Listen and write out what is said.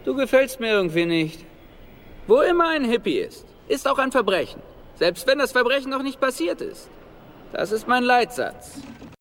Du gefällst mir irgendwie nicht. Wo immer ein Hippie ist auch ein Verbrechen. Selbst wenn das Verbrechen noch nicht passiert ist. Das ist mein Leitsatz.